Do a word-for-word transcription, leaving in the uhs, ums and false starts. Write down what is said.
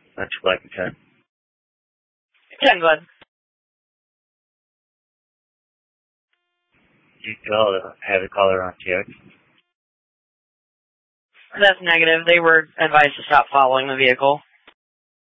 That's black and ten. ten, bud. You call it, have the caller on T X? That's negative. They were advised to stop following the vehicle.